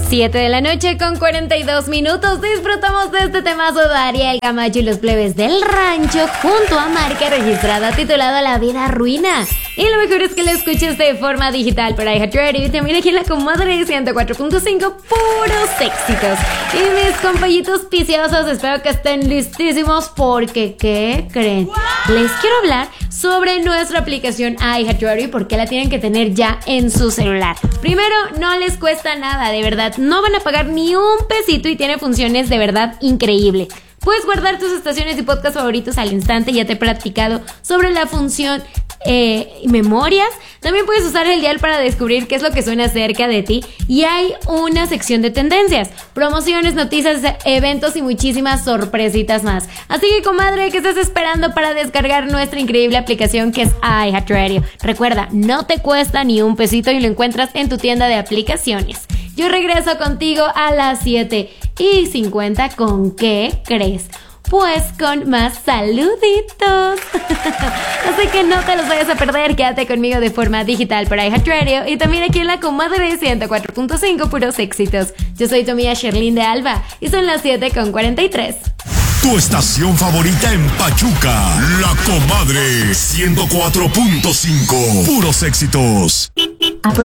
7 de la noche con 42 minutos. Disfrutamos de este temazo de Ariel Camacho y los plebes del rancho junto a marca registrada titulada La Vida Ruina. Y lo mejor es que lo escuches de forma digital para iHeartRadio y también aquí en la comadre 104.5, puros éxitos. Y mis compañitos piciosos, espero que estén listísimos porque ¿qué creen? Les quiero hablar sobre nuestra aplicación iHeartRadio y por qué la tienen que tener ya en su celular. Primero, no les cuesta nada, de verdad, no van a pagar ni un pesito y tiene funciones de verdad increíbles. Puedes guardar tus estaciones y podcasts favoritos al instante, ya te he platicado sobre la función memorias. También puedes usar el dial para descubrir qué es lo que suena cerca de ti y hay una sección de tendencias, promociones, noticias, eventos y muchísimas sorpresitas más. Así que comadre, ¿qué estás esperando para descargar nuestra increíble aplicación que es iHeartRadio? Recuerda, no te cuesta ni un pesito y lo encuentras en tu tienda de aplicaciones. Yo regreso contigo a las 7:50. ¿Con qué crees? Pues con más saluditos. Así que no te los vayas a perder. Quédate conmigo de forma digital para iHeartRadio y también aquí en la comadre 104.5, puros éxitos. Yo soy tu amiga Sherlyn de Alba y son las 7:43. Tu estación favorita en Pachuca, La Comadre 104.5, puros éxitos.